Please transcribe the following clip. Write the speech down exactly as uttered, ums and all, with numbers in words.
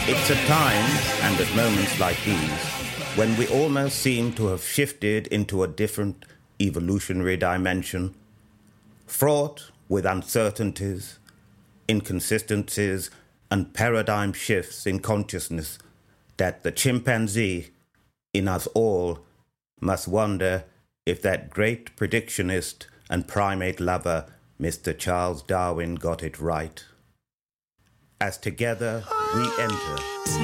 It's at times, and at moments like these, when we almost seem to have shifted into a different evolutionary dimension, fraught with uncertainties, inconsistencies, and paradigm shifts in consciousness, that the chimpanzee in us all must wonder if that great predictionist and primate lover, Mister Charles Darwin, got it right. As together we enter